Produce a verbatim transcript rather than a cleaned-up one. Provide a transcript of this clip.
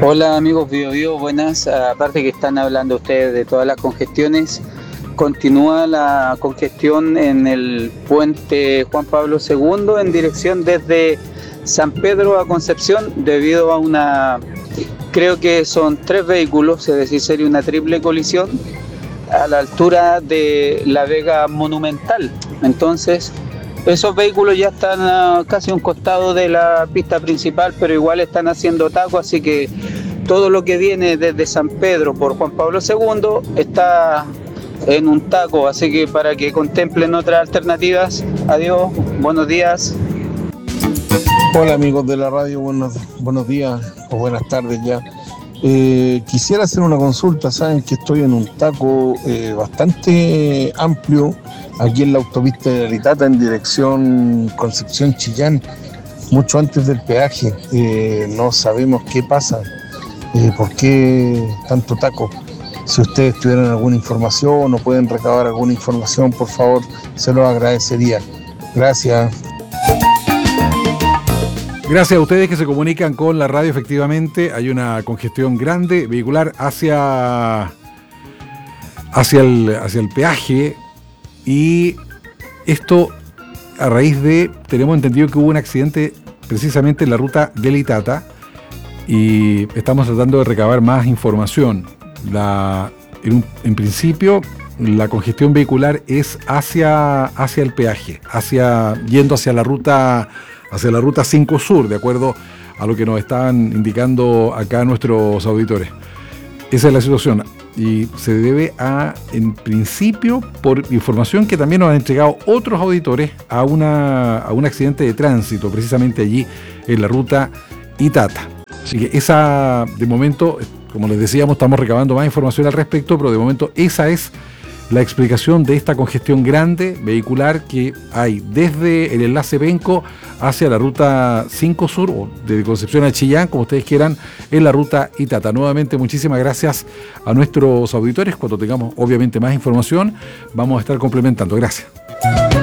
Hola amigos Bio Bio, buenas. Aparte que están hablando ustedes de todas las congestiones, continúa la congestión en el puente Juan Pablo segundo en dirección desde San Pedro a Concepción debido a una, creo que son tres vehículos, es decir, sería una triple colisión a la altura de la Vega Monumental. Entonces, esos vehículos ya están a casi a un costado de la pista principal, pero igual están haciendo taco, así que todo lo que viene desde San Pedro por Juan Pablo segundo está en un taco, así que para que contemplen otras alternativas. Adiós, buenos días. Hola amigos de la radio, buenos, buenos días o buenas tardes ya. Eh, quisiera hacer una consulta. Saben que estoy en un taco eh, bastante amplio aquí en la autopista de Aritata en dirección Concepción-Chillán, mucho antes del peaje. Eh, no sabemos qué pasa, eh, por qué tanto taco. Si ustedes tuvieran alguna información o pueden recabar alguna información, por favor, se lo agradecería. Gracias. Gracias a ustedes que se comunican con la radio. Efectivamente, hay una congestión grande vehicular hacia, hacia, el, hacia el peaje, y esto a raíz de, tenemos entendido que hubo un accidente precisamente en la ruta del Itata y estamos tratando de recabar más información. La, en, un, en principio, la congestión vehicular es hacia, hacia el peaje, hacia, yendo hacia la ruta hacia la ruta cinco Sur, de acuerdo a lo que nos están indicando acá nuestros auditores. Esa es la situación y se debe a, en principio, por información que también nos han entregado otros auditores, a, una, a un accidente de tránsito, precisamente allí en la ruta Itata. Así que esa, de momento, como les decíamos, estamos recabando más información al respecto, pero de momento esa es la explicación de esta congestión grande vehicular que hay desde el enlace Penco hacia la ruta cinco Sur, o de Concepción a Chillán, como ustedes quieran, en la ruta Itata. Nuevamente, muchísimas gracias a nuestros auditores. Cuando tengamos, obviamente, más información, vamos a estar complementando. Gracias.